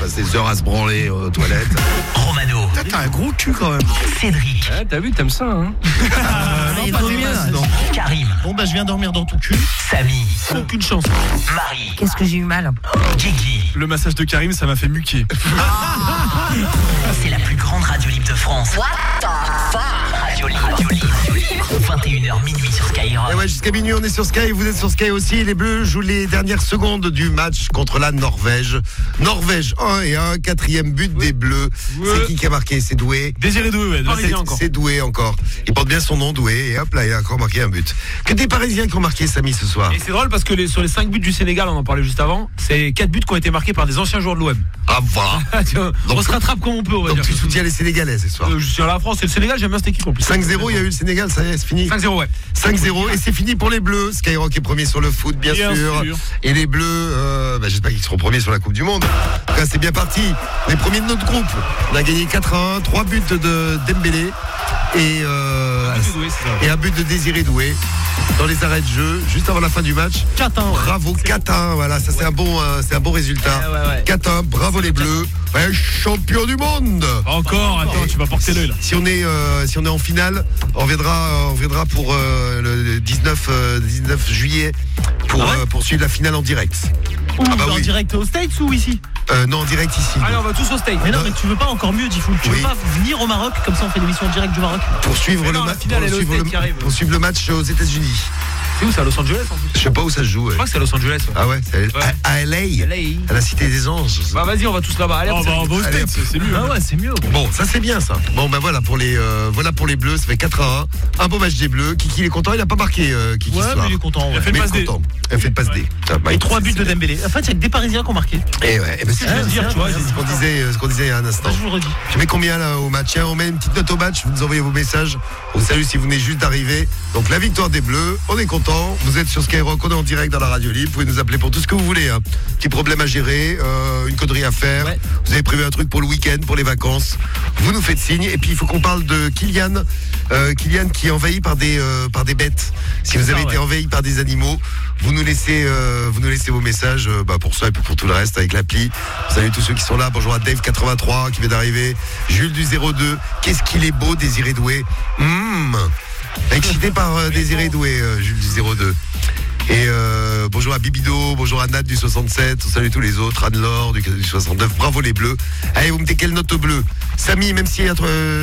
ses heures à se branler aux toilettes. Romano. T'as un gros cul quand même. Cédric. Ouais, t'as vu, t'aimes ça, hein. Non, pas des masses, non. Karim. Bon bah je viens dormir dans ton cul. Samy. Aucune chance. Marie. Qu'est-ce que j'ai eu mal. Guigui. Le massage de Karim, ça m'a fait muquer. C'est la plus grande radio libre de France. What the fuck? Radio libre. 21h minuit sur Skyrock. Et ouais, jusqu'à minuit, on est sur Sky. Vous êtes sur Sky aussi. Les Bleus jouent les dernières secondes du match contre la Norvège. Norvège 1-1, 4e but des Bleus. C'est qui a marqué? C'est Doué. Désiré Doué, ouais. C'est Doué encore. Il porte bien son nom, Doué. Et hop là, il a encore marqué un but. Que des Parisiens qui ont marqué, Samy, ce soir. Et c'est drôle parce que sur les 5 buts du Sénégal, on en parlait juste avant, c'est 4 buts qui ont été marqués par des anciens joueurs de l'OM. Ah, voilà. On se rattrape comme on peut, on va Donc dire. tu soutiens les Sénégalais ce soir. Je suis à la France et le Sénégal, j'aime bien cette équipe en plus. 5-0, il y a eu le Sénégal, ça y est, c'est fini. 5-0, ouais. 5-0 et c'est fini pour les Bleus. Skyrock est premier sur le foot, bien sûr. Et les Bleus, j'espère qu'ils seront premiers sur la Coupe du Monde. En tout cas, c'est bien parti. On est premiers de notre groupe. On a gagné 4-1, 3 buts de Dembélé et un but de Désiré Doué dans les arrêts de jeu, juste avant la fin du match. 4-1. Bravo, 4-1. Voilà, ça c'est un bon résultat. Ouais. 4-1, bravo les Bleus. Ouais, champion du monde. Encore, attends, tu vas porter l'œil là. Si on est en finale, on reviendra pour le 19 juillet pour suivre la finale en direct. En direct aux States ou ici? Non, en direct ici. Allez, on va tous au State. Mais non, mais tu veux pas encore mieux, Diffoul. Tu veux pas venir au Maroc, comme ça on fait l'émission en direct du Maroc? Pour suivre Mais non, la finale, elle est au States qui arrive. pour suivre le match aux États-Unis. C'est où? C'est à Los Angeles en plus. Je sais pas où ça se joue. Je crois que c'est à Los Angeles. Ah ouais, c'est à LA, à la Cité des Anges. Bah vas-y, on va tous là-bas. Allez, On va au States, c'est mieux. Ah ouais, c'est mieux. Bon, ça c'est bien ça. Bon, bah voilà pour les Bleus, ça fait 4-1. Un beau match des Bleus. Kiki il est content, il a pas marqué Kiki Ouais, ce soir. mais il est content. Il a Ouais. fait le Mais passe D. content. Elle fait le passe D. Et 3 buts de Dembélé. En fait, il y a que des Parisiens qui ont marqué. Et ouais, c'est ce que je veux dire, tu vois, ouais, c'est ce qu'on disait il y a un instant. Je vous le redis. Tu mets combien là au match? Tiens, on met une petite note au match, vous nous envoyez vos messages. On vous salue si vous venez juste d'arriver. Donc la victoire des Bleus, on est content. Vous êtes sur Skyrock, on est en direct dans la radio libre. Vous pouvez nous appeler pour tout ce que vous voulez. Petit problème à gérer, une connerie à faire. Ouais. Vous avez prévu un truc pour le week-end, pour les vacances. Vous nous faites signe. Et puis il faut qu'on parle de Kylian. Kylian qui est envahi par des bêtes. Si vous avez été envahi par des animaux, vous nous laissez vos messages pour ça et puis pour tout le reste avec l'appli. Salut tous ceux qui sont là. Bonjour à Dave83 qui vient d'arriver. Jules du 02. Qu'est-ce qu'il est beau, Désiré Doué. Excité par Désiré Doué, Jules du 02. Et bonjour à Bibido, bonjour à Nat du 67, on salue tous les autres, Anne-Laure du 69, bravo les Bleus. Allez, vous mettez quelle note aux Bleus? Samy, même s'il y a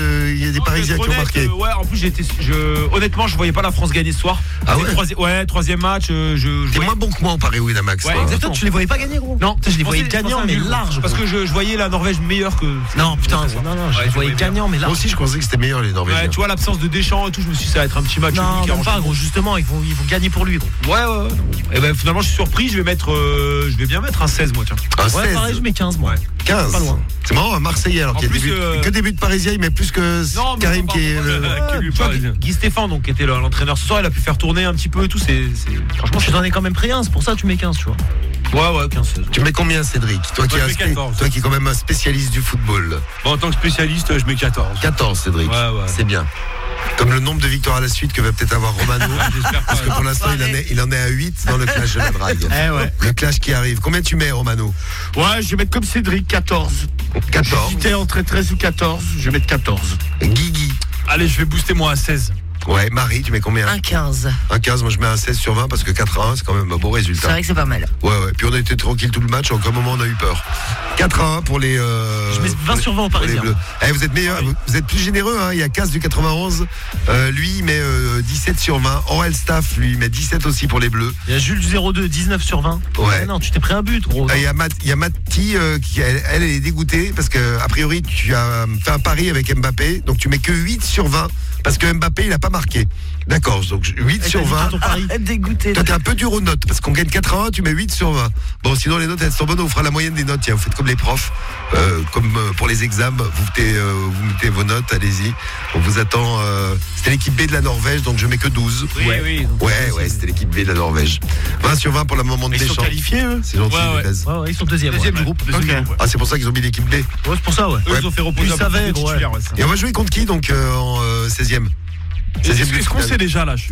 des Parisiens qui ont marqué. Ouais, en plus honnêtement, je voyais pas la France gagner ce soir. Ah ouais? Troisième match. T'es moins bon que moi en Paris Winamax. Ouais, toi. exactement. Tu les voyais pas gagner, gros? Non, Je les voyais gagnants, mais larges. Parce que je voyais la Norvège meilleure que. Non, putain, non, je les voyais gagnants, mais Moi larges. aussi, je pensais que c'était meilleur les Norvégiens. Ouais, tu vois l'absence de Deschamps et tout, je me suis dit ça va être un petit match. Non, qui même arrange pas, tout le gros. Justement, ils vont gagner pour lui, gros. monde. Ouais. Et ben finalement, je suis surpris. Je vais bien mettre un 16, moi, tiens. Un Ouais, 16, pareil, je mets 15, moi. 15. Pas loin. C'est marrant, un Marseillais alors En qu'il y a plus, que des buts parisiens, il met plus que Non, mais Karim qui est. Tu vois, Guy Stéphane, donc, qui était l'entraîneur ce soir, il a pu faire tourner un petit peu et tout. Franchement, je t'en ai quand même pris un, c'est pour ça que tu mets 15, tu vois. Ouais, 15-16. Tu mets combien, Cédric? Toi qui Moi, je mets 14. toi qui est quand même un spécialiste du football. Bon, en tant que spécialiste, je mets 14. 14, Cédric. Ouais. C'est bien. Comme le nombre de victoires à la suite que va peut-être avoir Romano. J'espère pas. Parce que pour l'instant, il en est à 8 dans le clash de la drague. Ouais. Le clash qui arrive. Combien tu mets, Romano? Ouais, je vais mettre comme Cédric, 14. 14. J'étais entre 13 ou 14, je vais mettre 14. Guigui. Allez, je vais booster moi à 16. Ouais, Marie, tu mets combien? Un 15. Un 15, moi je mets un 16 sur 20 parce que 4-1, c'est quand même un beau C'est résultat. vrai que c'est pas mal. Ouais. Puis on a été tranquille tout le match, à aucun moment on a eu peur. 4-1 pour les. Je mets 20 sur 20 aux pour les Parisiens. Bleus. Vous êtes meilleurs, vous êtes plus généreux, hein. Il y a Cass du 91. Lui, il met 17 sur 20. Aurel Staff, lui, il met 17 aussi pour les Bleus. Il y a Jules du 02, 19 sur 20. Ouais. Non, tu t'es pris un but, gros. Il y a Mati qui, elle est dégoûtée parce que, a priori, tu as fait un pari avec Mbappé, donc tu mets que 8 sur 20 parce que Mbappé, il a pas marqué. D'accord, donc 8 sur 20. Dégoûté. Toi, t'es un peu dur aux notes, parce qu'on gagne 4-1, tu mets 8 sur 20. Bon, sinon, les notes, elles sont bonnes, on vous fera la moyenne des notes. Tiens, vous faites comme les profs, comme pour les examens, vous mettez vos notes, allez-y. On vous attend. C'était l'équipe B de la Norvège, donc je mets que 12. Oui. Ouais, c'était l'équipe B de la Norvège. 20 sur 20 pour la moment de Ils sont Deschamps. qualifiés, eux? C'est gentil, Ouais. les Blaises. Ouais, ils sont deuxième du groupe. Ah, c'est pour ça qu'ils ont mis l'équipe B. Ouais, c'est pour ça, ouais. Eux, ils ont fait reposer Ils un peu savaient, les gros, titulaires, ouais, ça. Et on va jouer contre qui, donc, en 16e? 16e Est-ce qu'on sait déjà là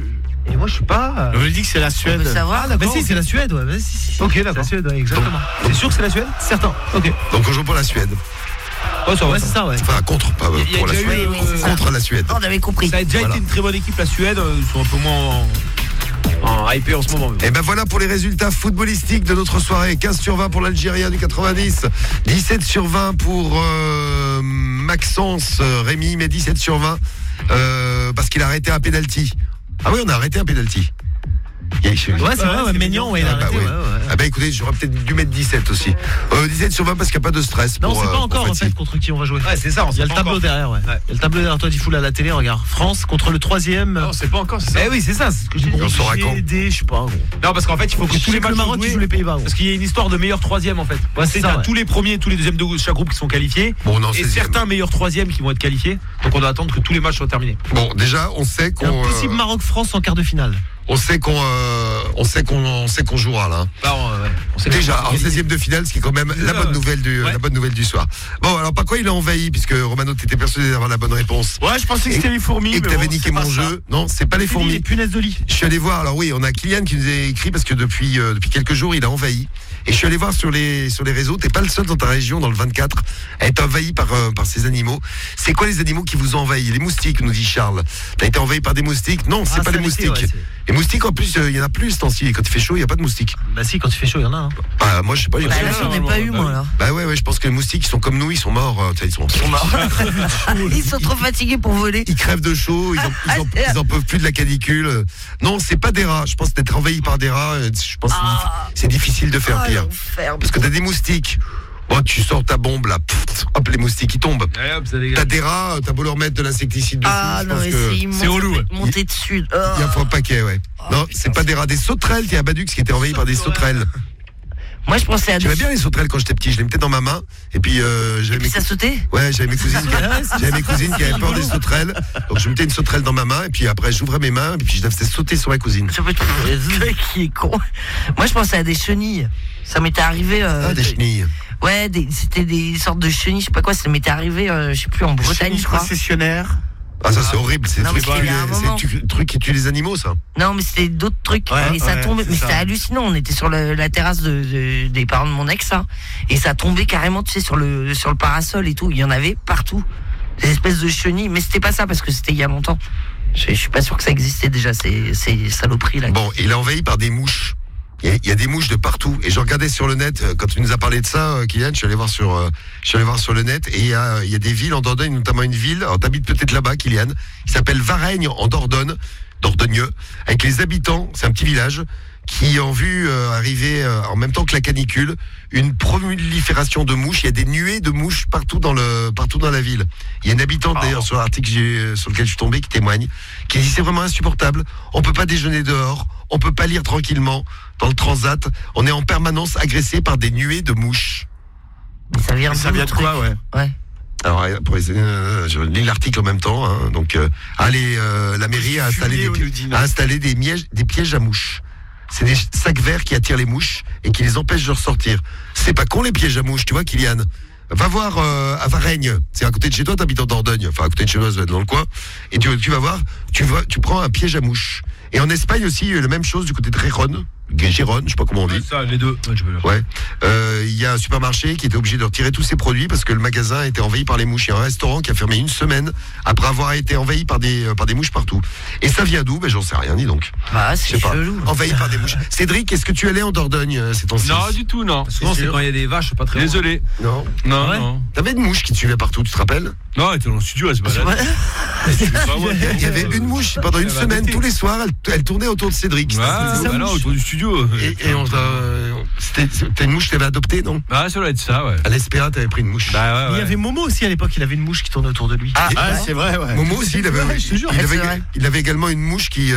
Et moi, je suis pas. On lui dit que c'est la On Suède. veut savoir. Bah si, c'est la Suède, ouais. Bah, si. Ok, C'est d'accord. la Suède, ouais, exactement. C'est sûr que c'est la Suède? Certain. Ok. Donc on joue pour la Suède. Ouais, ça va. Ouais, c'est ça, ouais. Enfin, contre, pas Il y a pour la déjà Suède. eu, oui, c'est ça. Contre la Suède. On avait compris. Ça a déjà Voilà. été une très bonne équipe, la Suède. Ils sont un peu moins en hypé en ce moment. Et ben voilà pour les résultats footballistiques de notre soirée. 15 sur 20 pour l'Algérien du 90, 17 sur 20 pour Maxence Rémi, mais 17 sur 20 parce qu'il a arrêté un penalty. Ah oui, on a arrêté un penalty. Ouais, c'est vrai, ouais, Maignan, ouais, il a Ah bah arrêté. oui. Ouais, ouais. Ah bah écoutez, j'aurais peut-être dû mettre 17 aussi. 17 sur 20 parce qu'il n'y a pas de stress. Non, pour, c'est pas pour encore en Fatih. fait contre qui on va jouer. Ouais, c'est ça. Il y a le tableau derrière, ouais. Ouais. Il y a le tableau derrière toi, Diffoul à la télé, regarde. France contre le 3e. Non, c'est pas encore, c'est ça. Eh oui, c'est ça. C'est ce que j'ai dit. On saura quand. GD, je sais pas, gros. Non, parce qu'en fait, il faut que tous les matchs le Maroc soient qui joués. joue les Pays-Bas, gros. Parce qu'il y a une histoire de meilleur troisième en fait. Ouais, c'est ça, t'as ouais. tous les premiers, tous les deuxièmes de chaque groupe qui sont qualifiés. Bon, non, Et 16e. certains meilleurs troisièmes qui vont être qualifiés. Donc on doit attendre que tous les matchs soient terminés. Bon, déjà, on sait Il y a qu'on un possible Maroc-France en quart de finale. on sait qu'on jouera là. Bah, ouais. On sait Déjà, que- en 16e de finale, ce qui est quand même la bonne nouvelle du soir. Bon, alors par quoi il a envahi, puisque Romano, t'étais persuadé d'avoir la bonne réponse Ouais, je pensais que c'était les fourmis. et que mais t'avais bon, niqué c'est pas mon ça. jeu. Non, c'est pas les Les fourmis. punaises de lit. Je suis allé voir, alors oui, on a Kylian qui nous a écrit parce que depuis quelques jours, il a envahi. Et je suis allé voir sur les réseaux, t'es pas le seul dans ta région, dans le 24, à être envahi par ces animaux. C'est quoi les animaux qui vous ont envahi? Les moustiques, nous dit Charles. T'as été envahi par des moustiques? Non, c'est Ah, pas les ça moustiques. l'était, ouais, les moustiques, en plus, il y en a plus ce temps-ci. Quand il fait chaud, il y a pas de moustiques. Bah si, quand il fait chaud, il y en a. Hein. Bah, moi, je sais pas. Bah là, j'en ai pas eu, moi, là. Bah ouais, je pense que les moustiques, ils sont comme nous, ils sont morts. Ils sont morts. Ils sont trop fatigués pour voler. Ils crèvent de chaud, ils en peuvent plus de la canicule. Non, c'est pas des rats. Je pense d'être envahi par des rats, je pense que c'est difficile de faire pire. l'enfer. Parce que t'as des moustiques. Bon, tu sors ta bombe là, pff, hop, les moustiques ils tombent. Allez, hop, ça dégage. T'as des rats, t'as beau leur mettre de insecticide dessus. Ah je non, pense mais que c'est relou, ouais. monter dessus. il y a un paquet, ouais. Non, c'est pas des rats, des sauterelles. Il y a Badux qui était envahi par des sauterelles. Moi, je pensais à J'aimais bien les sauterelles quand j'étais petit. Je les mettais dans ma main et puis j'avais mes ça sautait. Ouais, j'avais mes cousines qui avaient peur des sauterelles. Donc je mettais une sauterelle dans ma main et puis après j'ouvrais mes mains et puis je la faisais sauter sur ma cousine. Ça peut être le mec qui est con. Moi, je pensais à des chenilles. Ça m'était arrivé. Des chenilles. Ouais, c'était des sortes de chenilles, je sais pas quoi. Ça m'était arrivé, je sais plus, en Bretagne, je crois. Concessionnaire. Ah ça c'est horrible, c'est Non, mais il y a un moment. des trucs qui tuent les animaux ça. Non, mais c'était d'autres trucs. Ouais, et ça ouais, tombait. c'est Mais ça. c'était hallucinant. On était sur la terrasse des parents de mon ex, hein, et ça tombait carrément, tu sais, sur le parasol et tout. Il y en avait partout. Des espèces de chenilles. Mais c'était pas ça parce que c'était il y a longtemps. Je suis pas sûr que ça existait déjà, ces saloperies là. Bon, il est envahi par des mouches. Il y a des mouches de partout. Et je regardais sur le net, quand tu nous as parlé de ça, Kylian, je suis allé voir sur le net. Et il y a des villes en Dordogne, notamment une ville, alors t'habites peut-être là-bas, Kylian, qui s'appelle Varennes en Dordogne, Dordogneux, avec les habitants, c'est un petit village, qui ont vu arriver en même temps que la canicule une prolifération de mouches. Il y a des nuées de mouches partout dans la ville. Il y a une habitante d'ailleurs sur l'article sur lequel je suis tombé qui témoigne, qui dit c'est vraiment insupportable. On peut pas déjeuner dehors, on peut pas lire tranquillement dans le transat. On est en permanence agressé par des nuées de mouches. Mais ça vient Ça d'où, vient le de quoi, truc ouais. Alors je lis l'article en même temps. Hein, donc la mairie a installé des pièges à mouches. C'est des sacs verts qui attirent les mouches et qui les empêchent de ressortir. C'est pas con les pièges à mouches, tu vois, Kylian. Va voir à Varennes, c'est à côté de chez toi, t'habites en Dordogne, enfin à côté de chez toi, ça doit être dans le coin. Et tu vas voir, tu prends un piège à mouches. Et en Espagne aussi, la même chose du côté de Gérone, je sais pas comment on dit. Ça, les deux. Ouais, je peux le faire. Ouais. Il y a un supermarché qui était obligé de retirer tous ses produits parce que le magasin était envahi par les mouches. Il y a un restaurant qui a fermé une semaine après avoir été envahi par des mouches partout. Et ça vient d'où? Ben j'en sais rien, dis donc. Bah, Je c'est sais pas. chelou. Envahi par des mouches. Cédric, est-ce que tu allais en Dordogne ces temps-ci? Non, du tout, non. Souvent, c'est quand il y a des vaches pas très loin. Désolé. Non. Non, Ouais. non. T'avais une mouche qui te suivait partout, tu te rappelles? Non, elle était dans le studio, elle se balade. Il y avait une mouche pendant une Elle va semaine, arrêter. tous les soirs, elle tournait autour de Cédric. Ouais, C'était bah là, autour du studio. Et c'était une mouche que t'avais adoptée, non? Ah, ça doit être ça, ouais. À l'Espéra, t'avais pris une mouche. Bah, Il ouais, y avait Momo aussi à l'époque, il avait une mouche qui tournait autour de lui. Ah, c'est vrai, ouais. Momo aussi, il avait, Ouais, je te jure. il c'est avait, vrai. il avait également une mouche qui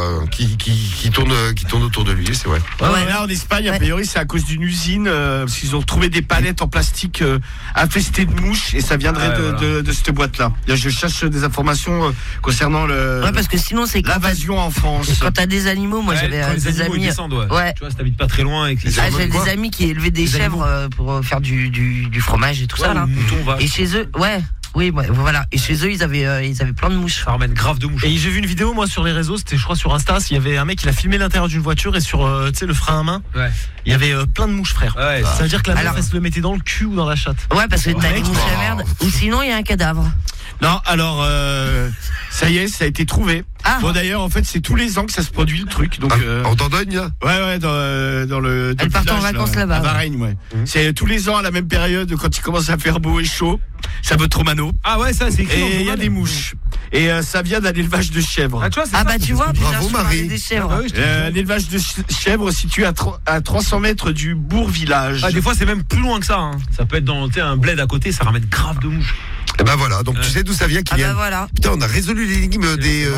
tourne autour de lui, c'est vrai. Ouais, là en Espagne, a priori, c'est à cause d'une usine, parce qu'ils ont trouvé des palettes en plastique infestées de mouches, et ça viendrait de cette boîte-là. Là, je cherche des informations concernant Ouais, parce que sinon, c'est quand l'invasion en France. t'as des animaux. Moi, j'avais quand les des animaux ils amis. descendent, ouais. Ouais. Tu vois, si t'habites pas très loin et que Les Ah, animaux j'avais de quoi des amis qui élevaient des Les chèvres pour faire du fromage et tout ça là. mouton, va. Et chez eux, ouais. Oui, voilà. Et chez eux, ils avaient plein de mouches. Ça ramène grave de mouches. Et j'ai vu une vidéo, moi, sur les réseaux, c'était, je crois, sur Insta, il y avait un mec, il a filmé l'intérieur d'une voiture et sur, tu sais, le frein à main, il y avait plein de mouches, frère. Ouais, ça veut dire que la meuf, elle se le mettait dans le cul ou dans la chatte. Ouais, parce que t'as les mouches à merde. Ou sinon, il y a un cadavre. Non, alors, ça y est, ça a été trouvé. Ah. Bon, d'ailleurs, en fait, c'est tous les ans que ça se produit, le truc. Donc, en Dordogne, là? Ouais, dans le. Elles partent en village, vacances là-bas. À Varennes, ouais. C'est tous les ans à la même période, quand il commence à faire beau et chaud. Ça veut trop mano. Ah ouais, ça, c'est écrit. Et il y a des mouches. Et ça vient d'un élevage de chèvres. Ah, tu vois, c'est Ah, ça, bah, tu vois, Bravo, Marie. des chèvres. L'élevage de chèvres situé à 300 mètres du bourg-village. Ah, des fois, c'est même plus loin que ça. Hein. Ça peut être dans un bled à côté, ça ramène grave de mouches. Et ben voilà, donc tu sais d'où ça vient, Ah, Kylian? bah, voilà. Putain, on a résolu l'énigme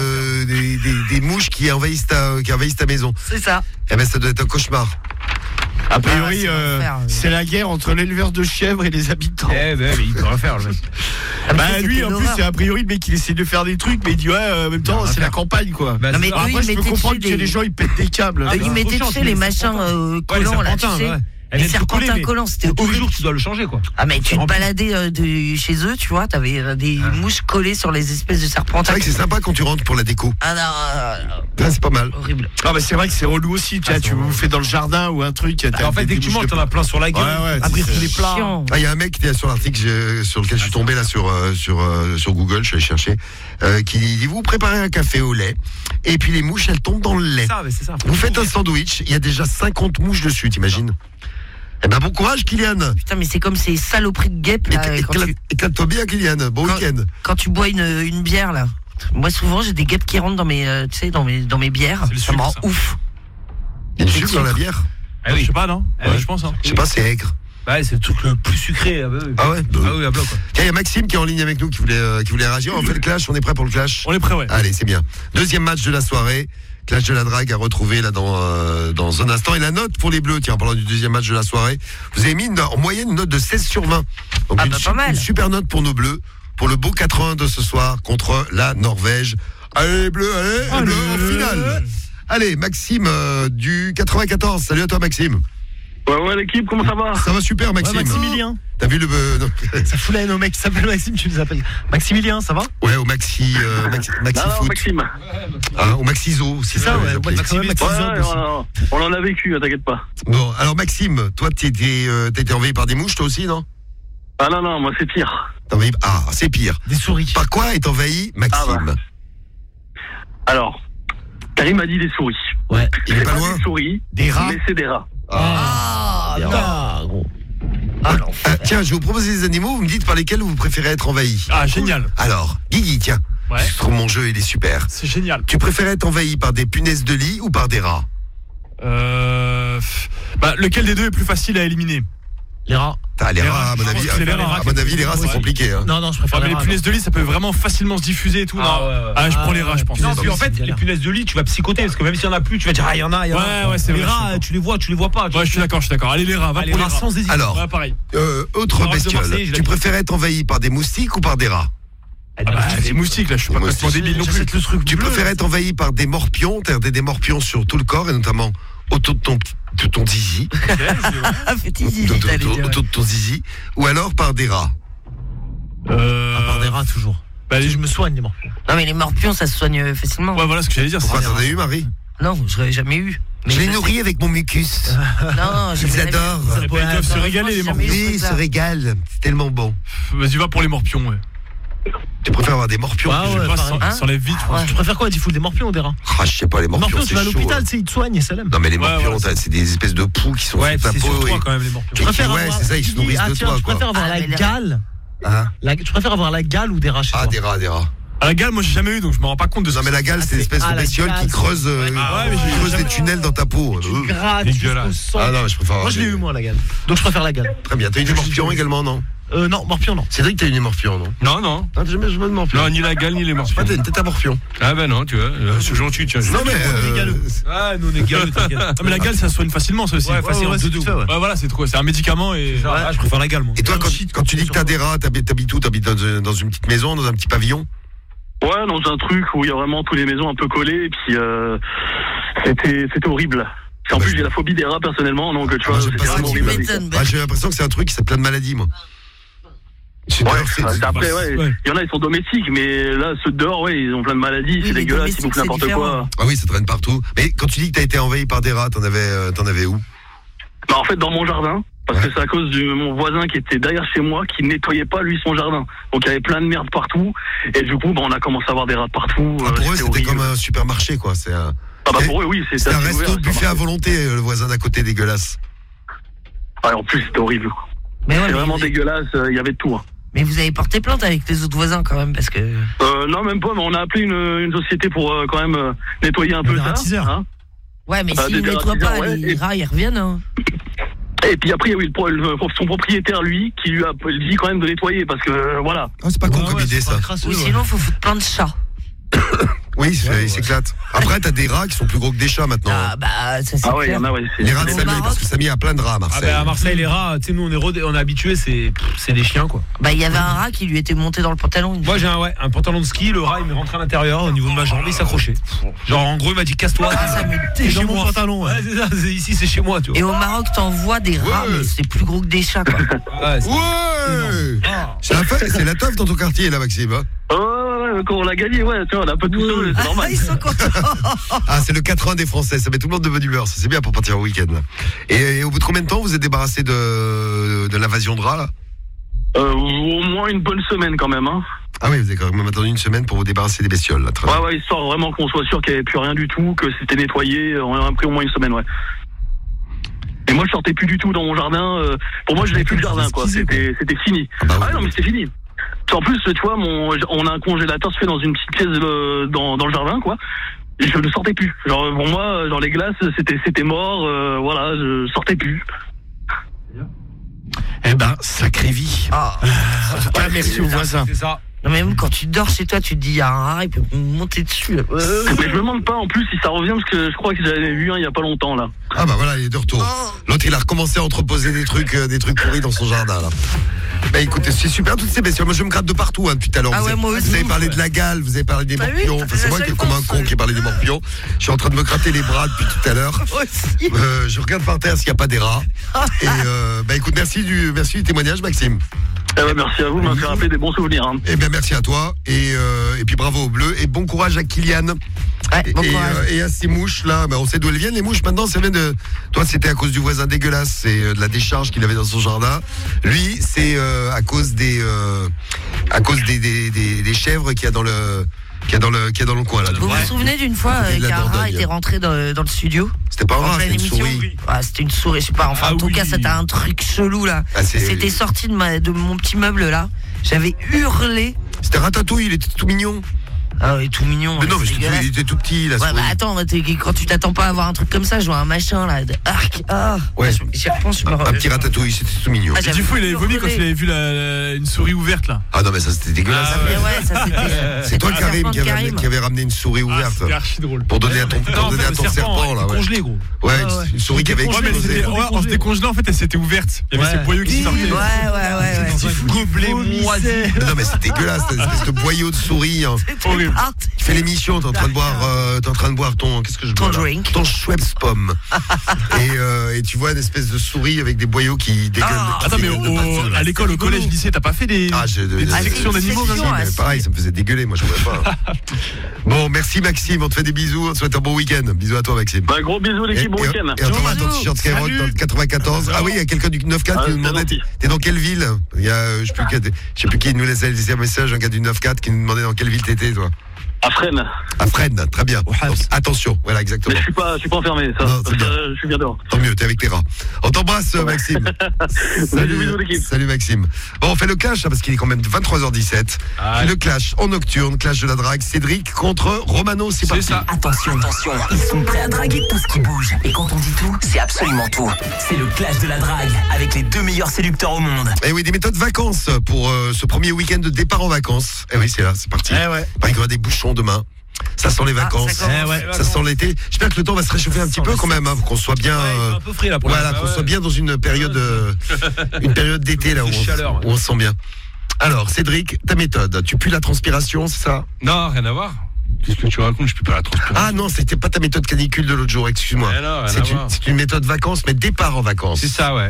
des mouches qui envahissent ta maison. C'est ça. Eh ben ça doit être un cauchemar. A priori, c'est l'enfer, c'est la guerre entre l'éleveur de chèvres et les habitants. Eh ben, mais il peut rien faire, le mec. Bah lui, en plus, c'est a priori le mec, il essaie de faire des trucs, mais il dit ouais, en même temps, c'est la campagne, quoi. Bah, Non, mais Alors, eux, après, ils je peux mettaient comprendre dessus que les gens, ils pètent des câbles. Ils mettaient, tu sais, les machins collants, là, tu sais. Les serpentins collants, c'était tous les horrible. jours, tu dois le changer, quoi. Ah, mais tu te baladais chez eux, tu vois, t'avais des mouches collées sur les espèces de C'est serpentins. vrai que c'est sympa quand tu rentres pour la déco. Ah non, Là, c'est pas mal. horrible. Non, mais c'est vrai que c'est relou aussi, tu vous fais dans le jardin ou un truc. En fait, dès que tu manges, t'en as plein sur la gueule. Ouais, Après, c'est tous les plats. Chiant. Ah, il y a un mec qui était sur l'article sur lequel je suis tombé là sur Google, je suis allé chercher, qui dit vous préparez un café au lait et puis les mouches elles tombent dans le lait. C'est ça. Vous faites un sandwich, il y a déjà 50 mouches dessus, t'imagines? Eh ben bon courage Kylian. Putain, mais c'est comme ces saloperies de guêpes, là. Éclate-toi bien Kylian, bon week-end. Quand tu bois une bière, là. Moi, souvent, j'ai des guêpes qui rentrent dans mes, tu sais, dans mes bières. C'est le Ça me sucre, rend ça. ouf. Il y a du sucre dans la bière? Ah oui. Je sais pas, non? Ah oui. Je pense, hein. Je sais pas, c'est aigre. Bah, c'est le truc le plus sucré. Ah ouais? Ah oui, à bloc, quoi. Tiens, il y a Maxime qui est en ligne avec nous, qui voulait réagir. On fait le clash, on est prêt pour le clash? On est prêt, ouais. Allez, c'est bien. Deuxième match de la soirée. Clash de la drague à retrouver là dans un instant. Et la note pour les Bleus, tiens, en parlant du deuxième match de la soirée, vous avez mis en moyenne une note de 16 sur 20. Donc Ah, bah, pas mal. une super note pour nos Bleus, pour le beau 4-1 de ce soir contre la Norvège. Allez les Bleus, allez, les Bleus en finale. Allez, Maxime du 94. Salut à toi Maxime. Ouais, l'équipe, comment ça va? Ça va super Maxime. Ouais, Maximilien. T'as vu le... non. Ça fout la haine au mec qui s'appelle Maxime, tu les appelles. Maximilien, ça va? Ouais, au Maxi Non, Foot. Maxime. Hein, au Maxizo, C'est ça, ouais. Maxime, On en a vécu, t'inquiète pas. Bon, alors Maxime, toi t'étais envahi par des mouches toi aussi, non? Ah non, moi c'est pire. Ah, c'est pire. Des souris. Par quoi est envahi Maxime? Ah bah. Alors, Karim a dit des souris. Ouais. Il est C'est pas loin. des souris, Des rats. mais c'est des rats. Ah, non. gros. Tiens, je vais vous proposer des animaux, vous me dites par lesquels vous préférez être envahi. Ah, génial. Alors, Guigui, tiens. Ouais. Je trouve mon jeu, il est super. C'est génial. Tu préfères être envahi par des punaises de lit ou par des rats? Bah, lequel des deux est plus facile à éliminer? Les rats. Les rats, à mon je pense avis, que c'est les rats. les rats, c'est compliqué. Hein. Non, je préfère mais les les rats. punaises de lit, ça peut vraiment facilement se diffuser et tout. Je prends les rats, je pense. Non, puis en fait, les punaises de lit, tu vas psychoter parce que même s'il y en a plus, tu vas dire il y en a. Ouais, c'est Les vrai. rats, tu les vois pas. Ouais, je suis d'accord. Allez, les rats, va Les pour rats sans hésiter. Alors, Ouais, pareil. autre Maroc de bestiole. Marseille, je l'ai Tu dit. préfères être envahi par des moustiques ou par des rats? Les moustiques, là, je suis pas Les complètement moustiques. débile non plus. J'achète le truc Tu bleu. préfères être envahi par des morpions, t'as des morpions sur tout le corps et notamment autour de ton zizi, Ah, petit zizi, autour t'allais dire. de ton zizi, ou alors par des rats? À part des rats, toujours. Bah, je me soigne, les morpions. Non, mais les morpions, ça se soigne facilement. Ouais, voilà ce que j'allais dire. Pourquoi t'en as eu, Marie? Non, je l'ai jamais eu. Mais Je les sais- nourris avec mon mucus. Non, Ils adorent. Ils doivent se régaler, les morpions. Oui, ils se régalent. C'est tellement bon. Vas-y, va pour les morpions, ouais. Tu préfères avoir des morpions? Ah Je ouais, sais pas, pareil. ça s'enlève vite. Ouais. Tu préfères quoi, Diffoul, des morpions ou des rats? Ah, je sais pas, les morpions, Morpions, tu c'est vas à chaud. l'hôpital, Hein. tu sais, ils te soignent et ça l'aime. Non, mais les Ouais, morpions, voilà. c'est des espèces de poux qui sont Ouais, sous ta c'est sur peau. toi quand même, les morpions. Tu préfères ouais, c'est ça, ils se nourrissent de toi, Tu quoi. préfères avoir Ah, la mais les gale? Hein? Tu préfères avoir la gale ou des rats chez Ah, toi? des rats. À la gale, moi, j'ai jamais eu, donc je me rends pas compte de ça. Non, mais la gale, c'est l'espèce de la bestiole gale, qui creuse, mais j'ai creuse jamais- des tunnels dans ta peau. Gratte dégueulasse. jusqu'au sang. Ah non, je préfère. Moi, je l'ai eu, moi, la gale. Donc, je préfère la gale. Très bien. T'as eu des morpions également, non? Non, morpion, non. Cédric, t'as eu des morpions, non? Non. Ah, t'as jamais joué de morpions? Non, ni la gale, ni les morpions. Ah, t'as une tête à morpion. Ah ben non, tu vois, c'est gentil, tiens. Non, mais. Ah, nous, on est galeux, t'inquiète. Ah, mais la gale, ça soigne facilement, ça aussi. Ouais, facilement, c'est de tout. tout, ouais. Ouais, voilà, c'est trop. C'est un médicament et. Ah, je préfère la gale, moi. Et toi, quand tu dis que t'as des rats, t'habites où? T'habites dans une petite maison, dans un petit pavillon? Ouais, dans un truc où il y a vraiment toutes les maisons un peu collées, et puis c'était horrible. En plus, j'ai la phobie des rats personnellement, donc tu vois, j'aime pas c'était ça, vraiment tu horrible. m'étonnes. J'ai l'impression que c'est un truc qui s'appelle plein de maladies, moi. Après, il y en a, ils sont domestiques, mais là, ceux de dehors, ils ont plein de maladies, c'est dégueulasse, ils bouffent n'importe quoi. Ah oui, ça traîne partout. Mais quand tu dis que t'as été envahi par des rats, t'en avais où? Bah, en fait, dans mon jardin. Parce que c'est à cause de mon voisin qui était derrière chez moi, qui nettoyait pas, lui, son jardin. Donc, il y avait plein de merde partout. Et du coup, on a commencé à avoir des rats partout. Pour eux, c'était comme un supermarché, quoi. Pour eux, oui. C'est un resto de buffet à volonté, le voisin d'à côté, dégueulasse. Ouais, en plus, c'était horrible. C'est vraiment dégueulasse, il y avait de tout. Mais vous avez porté plainte avec les autres voisins quand même, parce que... Non, même pas, mais on a appelé une société pour quand même nettoyer un peu ça. Hein. Ouais, mais s'ils ne nettoient pas, les rats, ils reviennent. Hein. Et puis après, oui, son propriétaire, lui, qui lui a dit quand même de nettoyer, parce que voilà. Ah, c'est pas con comme idée, ça. Oui, sinon, il faut foutre plein de chats. Oui, il s'éclate. Après, t'as des rats qui sont plus gros que des chats maintenant. Ah, bah, ça c'est clair. Il y en a, les rats de Samy, parce que Samy a plein de rats à Marseille. À Marseille, les rats, tu sais, nous, on est habitués, c'est des chiens, quoi. Bah, il y avait un rat qui lui était monté dans le pantalon. Moi, j'ai un pantalon de ski, le rat, il m'est rentré à l'intérieur, au niveau de ma jambe, il s'accrochait. Genre, en gros, il m'a dit, casse-toi. C'est chez moi. Pantalon, ouais, c'est ça, ici, c'est chez moi, tu vois. Et au Maroc, t'envoies des rats, mais c'est plus gros que des chats, quoi. C'est la teuf dans ton quartier, là, Maxime. Quand on l'a gagné, tu vois, on a un peu tout seul, c'est normal. Ils sont contents. C'est le 4-1 des Français, ça met tout le monde de bonne humeur, c'est bien pour partir au week-end. Là. Et au bout de combien de temps vous êtes débarrassé de l'invasion de rats, là? Au moins une bonne semaine quand même. Hein. Ah oui, vous avez quand même attendu une semaine pour vous débarrasser des bestioles, là. Ouais, histoire vraiment qu'on soit sûr qu'il n'y avait plus rien du tout, que c'était nettoyé, on a pris au moins une semaine, Et moi je sortais plus du tout dans mon jardin, pour moi je n'avais plus le jardin, quoi, c'était fini. Non mais c'était fini. En plus, tu vois, on a un congélateur fait dans une petite pièce dans le jardin, quoi. Et je ne sortais plus. Genre, pour moi, dans les glaces, c'était mort. Voilà, je sortais plus. Eh ben, sacrée vie. Merci aux voisins. C'est ça. Non, mais même quand tu dors chez toi, tu te dis, il y a un rat, il peut monter dessus. Là. Mais je me demande pas en plus si ça revient, parce que je crois que j'avais vu un il y a pas longtemps, là. Ah bah voilà, il est de retour. L'autre, il a recommencé à entreposer des trucs pourris dans son jardin, là. Bah écoutez, c'est super toutes ces bestioles. Moi je me gratte de partout depuis tout à l'heure. Vous avez parlé de la gale, vous avez parlé des morpions. Enfin, c'est moi qui comme un con qui ai parlé des morpions. Je suis en train de me gratter les bras depuis tout à l'heure. Je regarde par terre s'il n'y a pas des rats. Et bah écoute, merci du témoignage, Maxime. Merci à vous, m'a fait rappeler des bons souvenirs. Hein. Eh bien merci à toi et puis bravo aux Bleus et bon courage à Kylian. Et à ces mouches là, on sait d'où elles viennent les mouches maintenant, ça vient de toi, c'était à cause du voisin dégueulasse, c'est de la décharge qu'il avait dans son jardin. Lui, c'est à cause des chèvres qu'il y a dans le coin là. Vous vous souvenez d'une fois qu'un rat était rentré dans le studio? C'était pas un rat, c'était une souris. C'était une souris, je sais pas. Enfin, en tout cas, c'était un truc chelou là. C'était sorti de mon petit meuble là. J'avais hurlé. C'était Ratatouille, il était tout mignon. Ah oui, tout mignon. Mais non, mais il était tout petit là. Ouais, bah attends, quand tu t'attends pas à avoir un truc comme ça, je vois un machin là, de arc. Ouais. Un petit Ratatouille, c'était tout mignon. Du coup, il avait vomi quand il avait vu une souris ouverte là. Ah non, mais ça c'était dégueulasse. Ça c'était. C'est toi, Karim, qui avait ramené une souris ouverte. C'était archi drôle. Pour donner à ton serpent là. Congelé, gros. Ouais, une souris qui avait explosé. On se décongelait en fait, elle s'était ouverte. Il y avait ces boyaux qui sortaient. Ouais. Gobelet moisi. Non, mais c'est dégueulasse, cette espèce de boyau de souris. Horrible. Tu fais l'émission, t'es en train de boire ton, qu'est-ce que je bois là ? Drink. Ton Schweppes pomme. Et tu vois une espèce de souris avec des boyaux qui dégueulent. Attends, mais à l'école, au collège, lycée, t'as pas fait des sections d'animaux comme ça? Pareil, ça me faisait dégueuler, moi je pourrais pas. Bon, merci Maxime, on te fait des bisous, on te souhaite un bon week-end. Bisous à toi Maxime. Bah gros bisous l'équipe, bon week-end. Et attends, ton t-shirt Skyrock dans le 94. Ah oui, il y a quelqu'un du 9-4 qui nous demandait, t'es dans quelle ville? Il y a, je sais plus qui nous laissait un message, un gars du 9-4 qui nous demandait dans quelle ville t'étais toi. À Fresnes. À Fresnes, très bien. Donc, attention, voilà exactement. Mais je suis pas enfermé, ça. Non, je suis bien dehors. Tant mieux, t'es avec tes rats. On t'embrasse, Maxime. Salut l'équipe. Salut Maxime. Bon, on fait le clash, parce qu'il est quand même 23h17. Le clash en nocturne, clash de la drague. Cédric contre Romano, c'est parti. Ça. Attention, ils sont prêts à draguer tout ce qui bouge. Et quand on dit tout, c'est absolument tout. C'est le clash de la drague, avec les 2 meilleurs séducteurs au monde. Et oui, des méthodes vacances pour ce premier week-end de départ en vacances. Et oui, c'est là, c'est parti. Il y aura des bouchons demain. Ça sent les vacances, ça sent l'été. J'espère que le temps va se réchauffer un petit peu quand même, hein, qu'on soit bien, un peu frais là pour qu'on soit bien dans une période d'été là où on se sent bien. Alors Cédric, ta méthode, tu pues la transpiration, c'est ça? Non, rien à voir. Qu'est-ce que tu racontes? Je peux pas la transpiration. Ah non, c'était pas ta méthode canicule de l'autre jour, excuse-moi. C'est une méthode vacances, mais départ en vacances. C'est ça, ouais.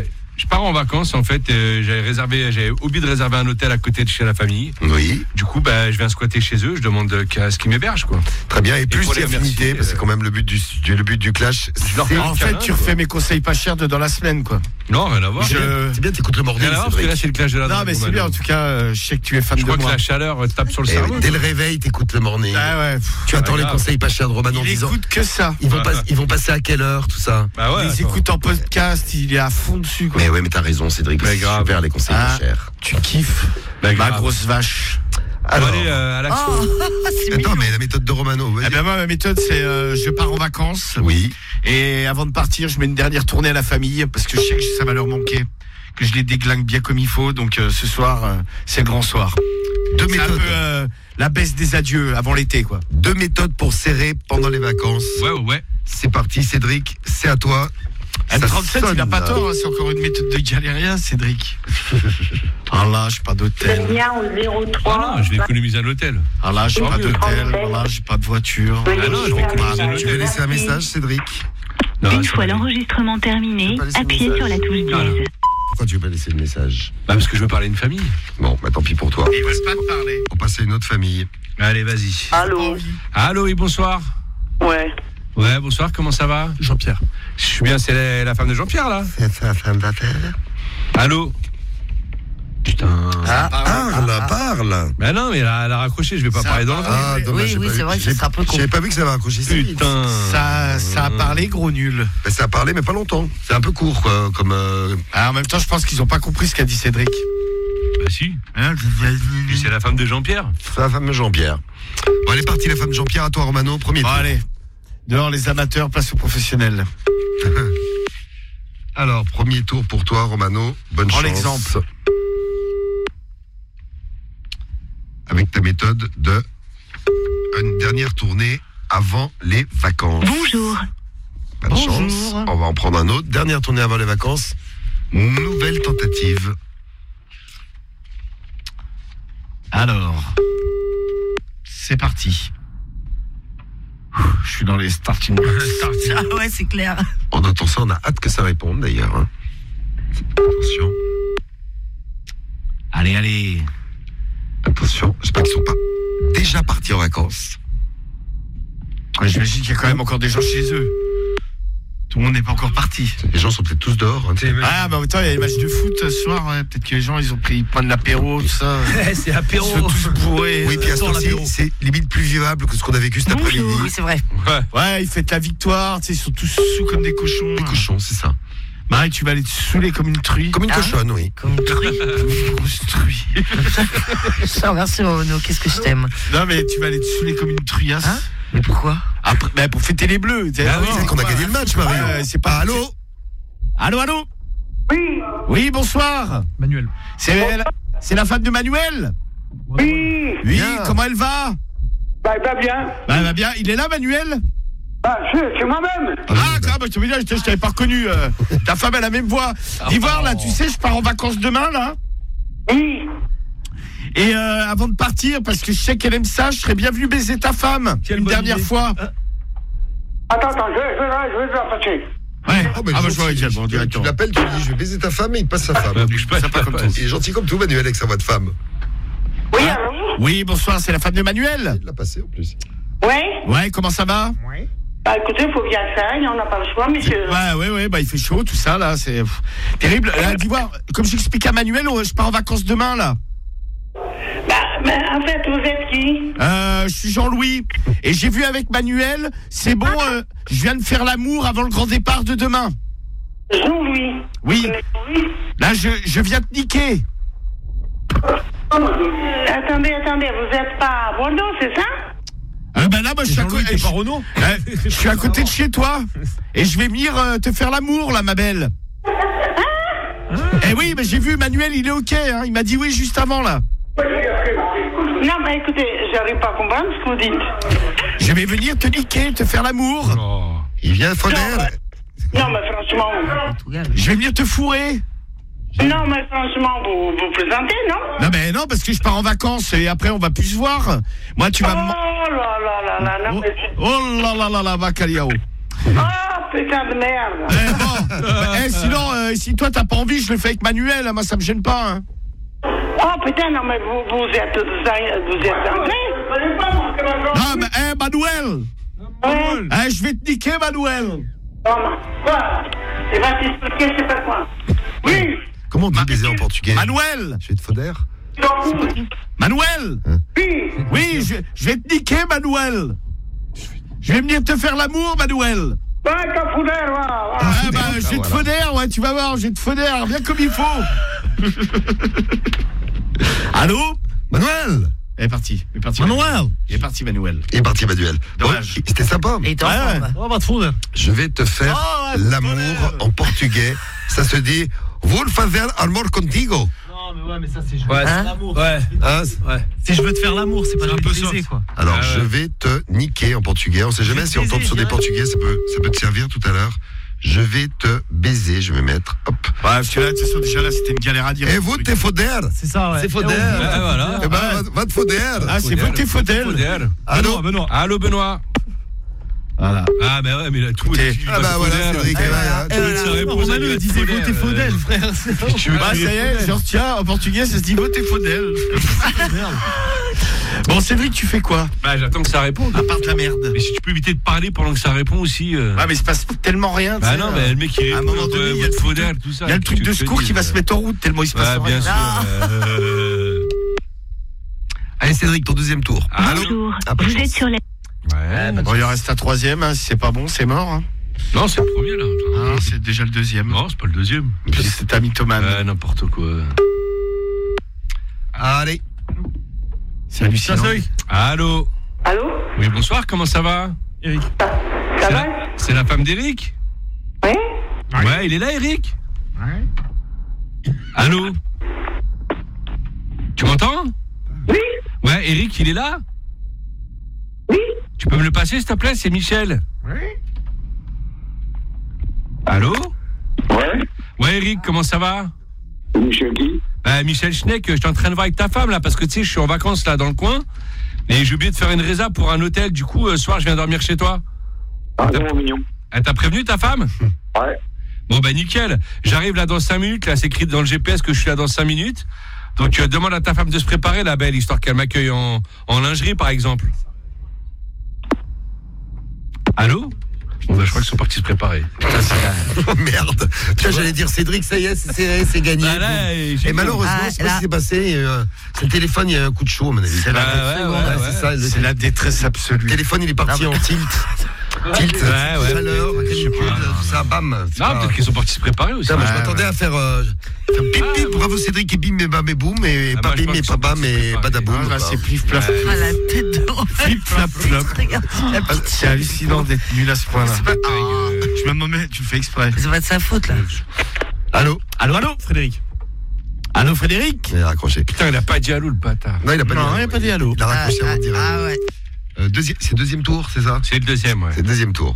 Je pars en vacances, en fait. J'avais oublié de réserver un hôtel à côté de chez la famille. Oui. Du coup, je viens squatter chez eux. Je demande à ce qu'ils m'hébergent, quoi. Très bien. Et plus d'affinité, parce que c'est quand même le but du clash. En fait, tu refais mes conseils pas chers dans la semaine, quoi. Non, rien à voir. C'est bien, t'écoutes le morning. Parce que là, c'est le clash de la drague. Non, mais c'est bien. En tout cas, je sais que tu es fan de moi. Je crois que la chaleur tape sur le cerveau. Dès le réveil, t'écoutes le morning. Ah ouais. Tu attends les conseils pas chers de Romano en Il disant. écoute que ça. Ils vont passer à quelle heure, tout ça? Bah ouais. Ils écoutent en podcast, il est à fond dessus, quoi. Mais ouais, mais t'as raison, Cédric. C'est super les conseils pas chers. Tu kiffes. Ma grosse vache. Alors, allez, à l'action. Attends, mais la méthode de Romano. Eh ben moi, ma méthode, c'est je pars en vacances. Oui. Et avant de partir, je mets une dernière tournée à la famille parce que je sais que ça va leur manquer, que je les déglingue bien comme il faut. Donc ce soir, c'est le grand soir. Deux méthodes. C'est un peu la baisse des adieux avant l'été, quoi. 2 méthodes pour serrer pendant les vacances. Ouais. C'est parti, Cédric, c'est à toi. M37, il n'a pas tort, hein, c'est encore une méthode de galérien, Cédric. Ah là, j'ai pas d'hôtel. Ah non, je vais économiser un hôtel. Ah là, j'ai pas d'hôtel. Ah là, j'ai pas de voiture. Ah non, je vais économiser un hôtel. Tu veux laisser un message, Cédric? Une fois l'enregistrement terminé, appuyez sur la touche dièse. Pourquoi tu veux pas laisser le message? Parce que je veux parler à une famille. Bon, tant pis pour toi. Il veut pas te parler. On passe à une autre famille. Allez, vas-y. Allô, oui, bonsoir. Ouais, bonsoir, comment ça va? Jean-Pierre. Je suis bien, c'est la femme de Jean-Pierre, là? C'est sa femme d'affaires. Allô? Putain. Parle. Ben non, mais elle a raccroché, je vais pas parler dans le Ah, dommage. Oui, c'est vrai que ça sera un peu con. J'avais pas vu que ça avait raccroché. Putain. Ça a parlé gros nul. Ça a parlé, mais pas longtemps. C'est un peu court, quoi, comme. En même temps, je pense qu'ils ont pas compris ce qu'a dit Cédric. Bah si. C'est la femme de Jean-Pierre. C'est la femme de Jean-Pierre. Bon, elle est partie, la femme de Jean-Pierre. À toi, Romano, premier tour. Allez. Dehors les amateurs, place aux professionnels. Alors, premier tour pour toi, Romano. Bonne chance. Prends l'exemple. Avec ta méthode de une dernière tournée avant les vacances. Bonjour. Pas de chance. On va en prendre un autre. Dernière tournée avant les vacances. Nouvelle tentative. Alors, c'est parti. Je suis dans les starting blocks. Ah ouais, c'est clair. On entend ça, on a hâte que ça réponde d'ailleurs. Hein. Attention. Allez. Attention, j'espère qu'ils sont pas déjà partis en vacances. Ouais, j'imagine qu'il y a quand même encore des gens chez eux. Tout le monde n'est pas encore parti. Les gens sont peut-être tous dehors. Hein, ah, bah en même temps, il y a les matchs de foot ce soir. Ouais. Peut-être que les gens, ils ont pris plein de l'apéro, tout ça. C'est apéro. Ils sont tous bourrés. Oui, puis à ce temps-ci, c'est limite plus vivable que ce qu'on a vécu cet après-midi. Oui, c'est vrai. Ouais, ils fêtent la victoire. Tu sais, ils sont tous sous comme des cochons. Des cochons, c'est ça. Marie, tu vas aller te saouler comme une truie. Comme une cochonne, oui. Comme une truie. Une grosse truie. Merci, Romano. Qu'est-ce que je t'aime. Non, mais tu vas aller te saouler comme une truiasse. Hein? Mais pourquoi? Après, pour fêter les bleus. Ah oui, c'est qu'on a gagné le match, Mario. C'est pas. Allô? Oui, bonsoir. Manuel. C'est la femme de Manuel? Oui. Oui, comment elle va? Bah, elle va bien. Bah, elle va bien. Il est là, Manuel? Bah, c'est moi-même. Je t'avais pas reconnu. Ta femme a la même voix. Ivoire, là, tu sais, je pars en vacances demain, là. Oui. Et avant de partir, parce que je sais qu'elle aime ça, je serais bien venu baiser ta femme une dernière fois. Attends, je vais la passer. Ouais. Je vois également. Tu l'appelles, tu lui dis je vais baiser ta femme et il passe sa femme. Il est gentil comme tout, Manuel, avec sa voix de femme. Oui, allô? Oui, bonsoir, c'est la femme de Manuel. Il l'a passé en plus. Ouais, comment ça va? Bah écoutez, il faut bien le faire, on n'a pas le choix, monsieur. Ouais, il fait chaud, tout ça, là, c'est terrible. Là, dis voir, comme j'explique à Manuel, je pars en vacances demain, là. Bah, en fait, vous êtes qui? Je suis Jean-Louis. Et j'ai vu avec Manuel, c'est bon, je viens de faire l'amour avant le grand départ de demain. Jean-Louis? Oui. Là, je viens te niquer. Attendez, vous êtes pas à Bordeaux, c'est ça? Là, moi, je suis à côté de chez toi. Et je vais venir te faire l'amour, là, ma belle. Eh oui, mais j'ai vu Manuel, il est ok, hein. Il m'a dit oui juste avant, là. Non, mais écoutez, j'arrive pas à comprendre ce que vous dites. Je vais venir te niquer, te faire l'amour. Oh. Il vient Foner. Non, mais franchement. Je vais venir te fourrer. Non, mais franchement, vous plaisantez, non? Non, parce que je pars en vacances et après on va plus se voir. Moi, tu vas Oh là là là là, non, mais... Oh là là là là, Bacaliao. Ah, putain de merde. Sinon, si toi t'as pas envie, je le fais avec Manuel, moi ça me gêne pas. Hein. Oh putain, non mais vous êtes anglais. Non mais Manuel. Ouais. Je vais te niquer, Manuel. Non, quoi? Et va t'expliquer, c'est pas quoi. Oui. Comment on dit baiser en portugais? Manuel. Je vais te foder. Manuel. Oui, je vais te niquer, Manuel. Je vais venir te faire l'amour, Manuel. Ouais, t'as foudé, ouais. Je vais te foder, ouais, tu vas voir, je vais te foder, bien comme il faut. Allô? Manuel. Il est parti. Manuel. Il est parti, Manuel. Dommage. C'était sympa. Et t'es en forme. On va te foutre. Je vais te faire l'amour en portugais. Ça se dit Vou fazer amor contigo. Non, mais ça c'est Ouais, c'est l'amour. Ouais. Si je veux te faire l'amour, c'est pas un de peu baiser, quoi. Alors, je vais te niquer en portugais. On sait jamais si on tombe sur des portugais, ça peut te servir tout à l'heure. Je vais te baiser, je vais mettre, hop. Ouais, parce que là, de toute façon, déjà là, c'était une galère à dire. Et vous, t'es foder. C'est ça, ouais. C'est foder. Voilà. Eh ben, va te foder. Ah, c'est vous, t'es foder. Allô, Benoît. Voilà. Ah, mais ouais, mais il a tout. Ah, bah voilà, Cédric. Romain disait voter Faudel, frère. Bah, ça y est, genre, tiens, en portugais, ça se dit voter Faudel. Bon, Cédric, tu fais quoi? Bah, j'attends que ça réponde. À part de la merde. Mais si tu peux éviter de parler pendant que ça répond aussi. Ah, mais il se passe tellement rien. Bah non, mais le mec qui répond, il y a le truc de secours qui va se mettre en route tellement il se passe rien. Bien sûr. Allez, Cédric, ton deuxième tour. Bonjour, vous êtes sur la... Ouais. Bon, il en reste un troisième, hein. Si c'est pas bon, c'est mort. Hein. Non, c'est le premier là. Ah, c'est déjà le deuxième. Non, c'est pas le deuxième. C'est un mythomane. N'importe quoi. Allez. C'est hallucinant. Allô. Allô? Oui, bonsoir, comment ça va? Eric. Ça va? C'est la femme d'Eric? Oui? Ouais, il est là, Eric? Ouais. Allô? Tu m'entends? Oui? Ouais, Eric, il est là? Oui? Tu peux me le passer, s'il te plaît? C'est Michel. Oui. Allô? Ouais? Ouais, Eric, comment ça va? Michel qui? Michel Schneck, je suis en train de voir avec ta femme, là, parce que, tu sais, je suis en vacances, là, dans le coin, et j'ai oublié de faire une résa pour un hôtel, du coup, ce soir, je viens dormir chez toi. Ah, non, mignon. Elle t'a prévenu, ta femme? Ouais. Bon, bah, nickel. J'arrive là dans 5 minutes, là, c'est écrit dans le GPS que je suis là dans 5 minutes. Donc, demande à ta femme de se préparer, la belle, histoire qu'elle m'accueille en lingerie, par exemple. Allô? Bon, bah, je crois qu'ils sont partis se préparer. Oh merde. Tu vois, j'allais dire Cédric, ça y est, c'est gagné. Bah, là, et malheureusement, c'est pas ce qui s'est passé. C'est le téléphone, il y a un coup de chaud, à mon avis. C'est la détresse absolue. Le téléphone, il est parti en tilt. Tilt, chaleur, tout ça, bam. Non, peut-être qu'ils sont partis se préparer aussi. Je m'attendais à faire bip bip, bravo Cédric, et bim et bam et boum, et pas bim et pas bam et badaboum. C'est plif plaf. Ah, la tête de Flip flap flop. C'est hallucinant d'être nul à ce point-là. Tu le fais exprès. C'est pas de sa faute, là. Allô, Frédéric. Allô, Frédéric. Il a raccroché. Putain, il a pas dit allô, le bâtard. Non, il a pas dit allô. Il a raccroché avant de dire allô. Ah ouais. C'est deuxième tour, c'est ça? C'est le deuxième, ouais. C'est le deuxième tour.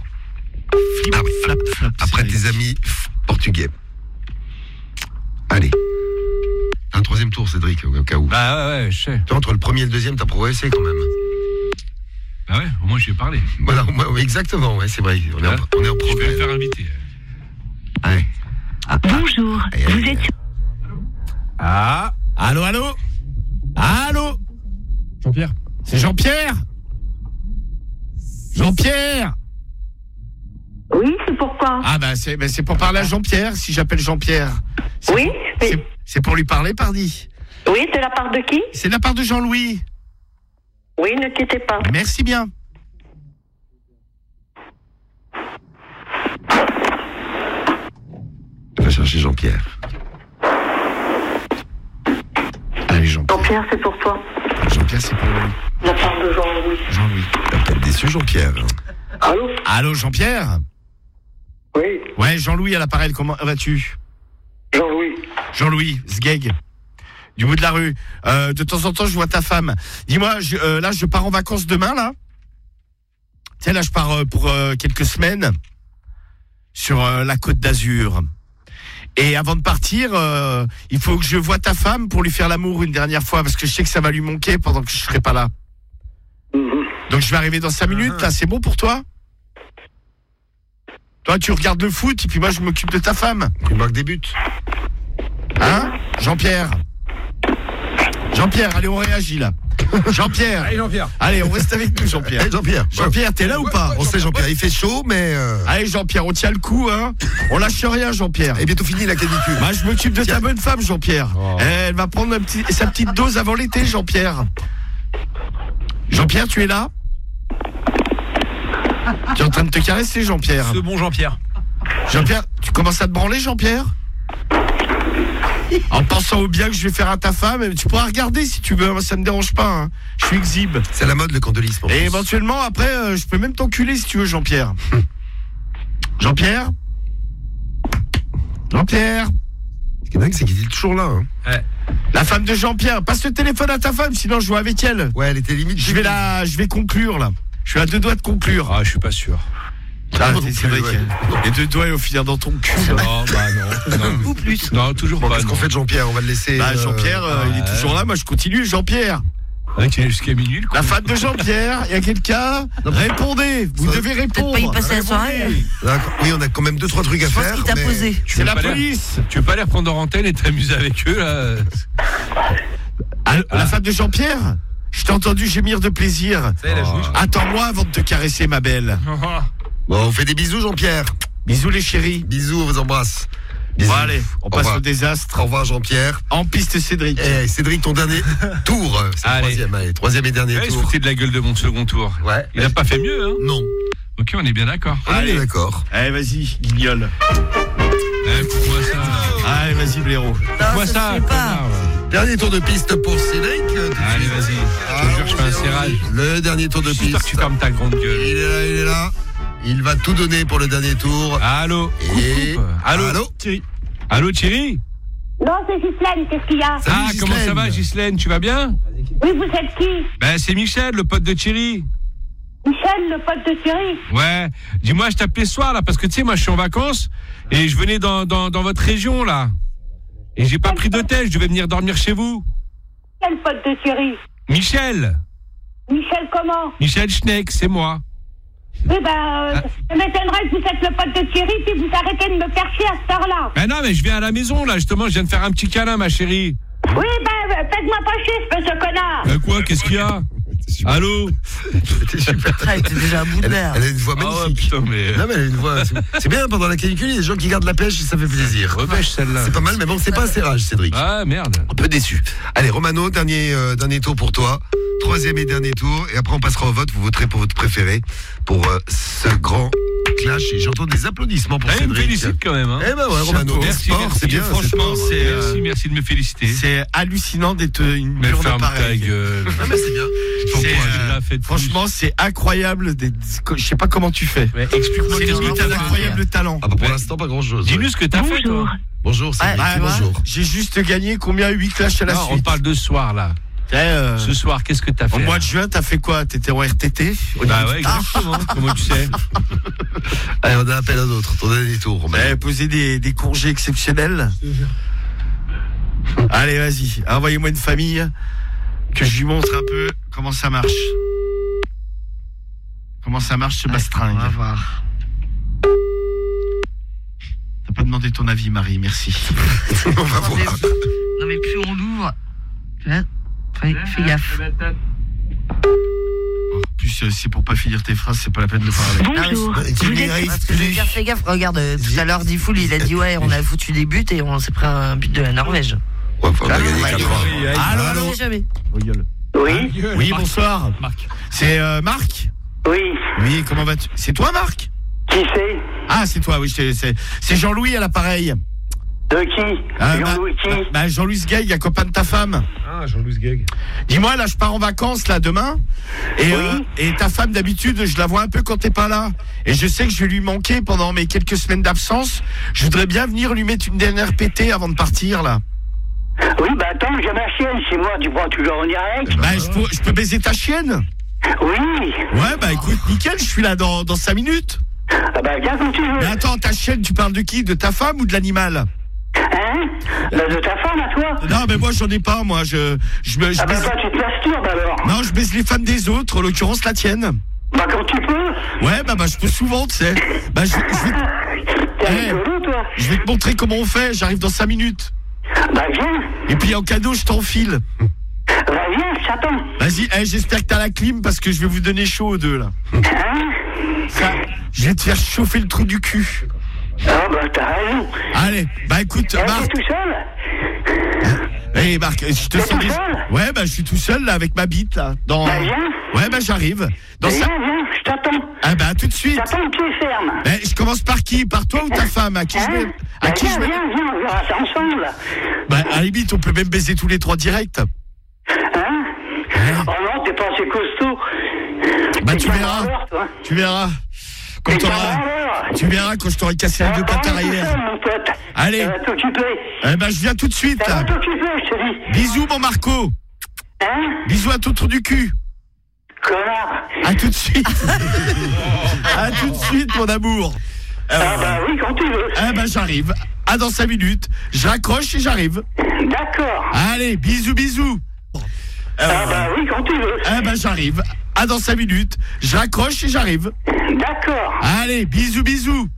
Après tes amis portugais. Allez. Un troisième tour, Cédric, au cas où. Bah ouais, je sais. Toi, entre le premier et le deuxième, t'as progressé quand même. Bah ouais, au moins j'y ai parlé. Voilà, exactement, ouais, c'est vrai. On est en Je vais me faire inviter. Ouais. Bonjour, vous êtes... Allô. Jean-Pierre. C'est Jean-Pierre. Oui, c'est pourquoi? Ah bah c'est pour parler à Jean-Pierre, si j'appelle Jean-Pierre. Oui, c'est pour lui parler, pardi. Oui, de la part de qui? C'est de la part de Jean-Louis. Oui, ne quittez pas. Merci bien. On va chercher Jean-Pierre. Allez, Jean-Pierre. Jean-Pierre, c'est pour toi. Jean-Pierre, c'est pour lui. De la part de Jean-Louis. T'as peut-être déçu, Jean-Pierre. Allô, Jean-Pierre? Oui. Ouais, Jean-Louis à l'appareil, comment vas-tu? Jean-Louis, Sgeg. Du bout de la rue. De temps en temps, je vois ta femme. Dis-moi, là, je pars en vacances demain, là. Tu sais, là, je pars pour quelques semaines sur la Côte d'Azur. Et avant de partir, il faut que je voie ta femme pour lui faire l'amour une dernière fois, parce que je sais que ça va lui manquer pendant que je serai pas là. Donc, je vais arriver dans 5 minutes, là. C'est bon pour toi? Toi, tu regardes le foot et puis moi, je m'occupe de ta femme. Tu marques des buts. Hein, Jean-Pierre. Jean-Pierre, allez, on réagit là. Jean-Pierre. Allez, Jean-Pierre. Allez, on reste avec nous, Jean-Pierre. Allez, Jean-Pierre. Jean-Pierre, t'es là ou pas? On sait, Jean-Pierre, il fait chaud, mais... Allez, Jean-Pierre, on tient le coup, hein. On lâche rien, Jean-Pierre. Et bientôt fini la canicule. Moi, je m'occupe de ta bonne femme, Jean-Pierre. Oh. Elle va prendre sa petite dose avant l'été, Jean-Pierre. Jean-Pierre, tu es là? Tu es en train de te caresser, Jean-Pierre. Ce bon Jean-Pierre. Jean-Pierre, tu commences à te branler, Jean-Pierre? En pensant au bien que je vais faire à ta femme, tu pourras regarder si tu veux, moi, ça me dérange pas, hein. Je suis exhibe. C'est la mode, le candelisme. Et éventuellement, après, je peux même t'enculer si tu veux, Jean-Pierre. Jean-Pierre? Jean-Pierre? Ce qui est dingue, c'est qu'il est toujours là. Hein. Ouais. La femme de Jean-Pierre, passe le téléphone à ta femme, sinon je joue avec elle. Ouais, elle était limite. Je vais conclure, là. Je suis à 2 doigts de conclure. Ah, je suis pas sûr. Ah, c'est vrai que les 2 doigts au finir dans ton cul. Non, bah non. Ou plus. Non, toujours Bon, pas. qu'est-ce qu'on fait de Jean-Pierre? On va le laisser. Bah, Jean-Pierre, il est toujours là, moi je continue, Jean-Pierre. Ouais, jusqu'à minuit, La femme de Jean-Pierre, il y a quelqu'un? Répondez, vous devez répondre. Peut-être pas y passer la soirée. D'accord. Oui, on a quand même 2-3 trucs à Je pense faire. qu'il t'a mais- posé. C'est la police. Tu veux pas les reprendre en antenne et t'amuser avec eux, là? La femme de Jean-Pierre? Je t'ai entendu gémir de plaisir. Ça y est, elle a joué, je crois. Attends-moi avant de te caresser, ma belle. Bon, on fait des bisous, Jean-Pierre. Bisous les chéris. Bisous, on vous embrasse. Bisous. Bon, allez, on passe au désastre. Au revoir, Jean-Pierre. En piste, Cédric. Eh, Cédric, ton dernier tour. C'est le Allez. troisième. Allez, troisième et dernier Ouais, il se tour. foutait de la gueule de mon second tour. Ouais. Il a pas fait mieux, hein? Non. Ok, on est bien d'accord. On est d'accord. Allez, vas-y, guignol. Pourquoi ça? Allez, vas-y, blaireau. Pourquoi ça? se fait pas. connard, ouais. Dernier tour de piste pour Cédric. Allez, vas-y. Je te jure, je fais un serrage. Le dernier tour de Je suis sûr piste. que tu fermes ta grande gueule. Il est là, il est là. Il va tout donner pour le dernier tour. Allô? Et... Coupe. Allô Thierry. Allô, Thierry? Non, c'est Ghislaine, qu'est-ce qu'il y a? Salut, Ah, comment ça Ghislaine. va, Ghislaine? Tu vas bien? Oui, vous êtes qui? Ben, c'est Michel, le pote de Thierry. Michel, le pote de Thierry. Ouais. Dis-moi, je t'appelais ce soir, là, parce que tu sais, moi, je suis en vacances et je venais dans votre région, là. Et j'ai pas pris d'hôtel, je devais venir dormir chez vous. Quel pote de Thierry? Michel. Michel comment? Michel Schneck, c'est moi. Oui, ça m'étonnerait que vous êtes le pote de Thierry puis vous arrêtez de me faire chier à cette heure-là. Ben non, mais je viens à la maison, là, justement, je viens de faire un petit câlin, ma chérie. Oui, faites-moi pas chier, ce connard. Quoi, qu'est-ce qu'il y a? Allô? C'était super. Ah, t'es déjà à bout de l'air. Elle a une voix magnifique. Ah ouais, putain, mais... Non, mais elle a une voix. C'est bien, pendant la canicule, il y a des gens qui gardent la pêche et ça fait plaisir. Repêche celle-là. C'est pas mal, mais bon, c'est pas assez rage, Cédric. Ah, merde. Un peu déçu. Allez, Romano, dernier tour pour toi. Troisième et dernier tour. Et après, on passera au vote. Vous voterez pour votre préféré. Pour ce grand clash. Et j'entends des applaudissements pour Il me Cédric. félicite quand même, hein. Eh ben ouais, Romano. Merci, sport, merci. c'est bien. Franchement, Merci de me féliciter. c'est hallucinant d'être une Mais burne ferme ta pareille. gueule. Ah, mais c'est bien. C'est, J'ai la fête franchement, c'est incroyable. Je sais pas comment tu fais. Mais explique-moi C'est qu'est-ce que limite t'as un fait. incroyable talent. Ah bah pour l'instant, pas grand-chose. Dis-nous ce que t'as fait, toi. Bonjour, Cédric. Ah, tu vois. bonjour. J'ai juste gagné combien? 8 clashs à la Non, on suite. parle de ce soir, là. Ce soir, qu'est-ce que t'as fait? Au mois de juin, t'as fait quoi? T'étais en RTT? Bah ouais, exactement. Comment tu sais? Allez, on a appel à d'autres. Ton dernier tour, Romano. Poser des congés exceptionnels. Allez, vas-y. Envoyez-moi une famille que je lui montre un peu comment ça marche. Comment ça marche ce bastringue. On va voir. T'as pas demandé ton avis, Marie, merci. On va voir. Non, mais plus on l'ouvre. Fais gaffe. En plus, c'est pour pas finir tes phrases, c'est pas la peine de parler. Bonjour. Qui Vous êtes... mérite Parce que je veux dire, fais gaffe. Regarde, tout à l'heure, Diffoul, il a dit ouais, on a foutu des buts et on s'est pris un but de la Norvège. Ouais, on a gagné Ouais, 4-1. Allô, On sait jamais. Oui. Oui, bonsoir. Marc. C'est Marc? Oui. Oui, comment vas-tu? C'est toi, Marc? Qui c'est? Ah, c'est toi, oui, c'est Jean-Louis à l'appareil. De qui? Jean-Louis qui? Jean-Louis Gay, un copain de ta femme. Ah, Jean-Louis Gag. Dis-moi, là, je pars en vacances, là, demain. Et ta femme, d'habitude, je la vois un peu quand t'es pas là. Et je sais que je vais lui manquer pendant mes quelques semaines d'absence. Je voudrais bien venir lui mettre une dernière pétée avant de partir, là. Oui, attends, j'ai ma chienne chez moi, tu prends toujours en direct? Je peux baiser ta chienne? Oui. Ouais, écoute, nickel, je suis là dans 5 minutes. Ah viens quand tu veux. Mais attends, ta chienne, tu parles de qui? De ta femme ou de l'animal? Hein? De ta femme à toi? Non, mais moi, j'en ai pas, moi. Je toi, tu te masturbes alors? Non, je baise les femmes des autres, en l'occurrence la tienne. Bah quand tu peux. Ouais, bah je peux souvent, tu sais. Bah je vais te montrer comment on fait, j'arrive dans 5 minutes. Bah viens. Et puis en cadeau, je t'enfile. Bah viens, je t'attends. Vas-y, j'espère que t'as la clim parce que je vais vous donner chaud aux deux là. Ça, je vais te faire chauffer le trou du cul. Ah bah t'as raison. Allez, bah écoute, Marc. T'es tout seul? Marc, je te sens déjà. Ouais, bah je suis tout seul là avec ma bite là. Bah viens. Ouais, bah j'arrive. Viens, je t'attends. Ah bah tout de suite. J'attends pied ferme. Je commence par qui? Par toi ou ta femme? À qui je mets? Viens, on verra ça ensemble. Bah à la limite, on peut même baiser tous les 3 directs. Oh non, t'es pas assez costaud. Bah tu verras. Tu verras. Tu verras quand je t'aurai cassé les 2 pattes arrière. Allez. Ça va t'occuper. Bah je viens tout de suite. Ça va t'occuper, je te dis. Bisous mon Marco. Bisous à ton trou du cul. Connard. À tout de suite. À tout de suite mon amour. Bah oui, quand tu veux. Bah j'arrive. À dans 5 minutes. Je raccroche et j'arrive. D'accord. Allez, bisous. Bah oui, quand tu veux. Bah j'arrive. À dans 5 minutes. Je raccroche et j'arrive. D'accord. Allez, bisous.